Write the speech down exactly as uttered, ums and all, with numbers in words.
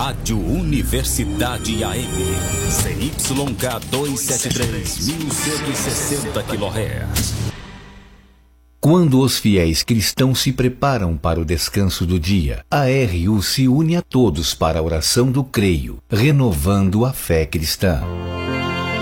Rádio Universidade A M, C Y K duzentos e setenta e três, mil cento e sessenta quilohertz. Quando os fiéis cristãos se preparam para o descanso do dia, a R U se une a todos para a oração do creio, renovando a fé cristã.